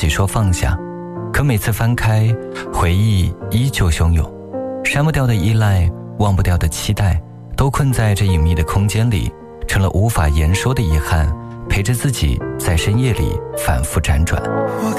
说放下，可每次翻开，回忆依旧汹涌，删不掉的依赖，忘不掉的期待，都困在这隐秘的空间里，成了无法言说的遗憾，陪着自己在深夜里反复辗转。 我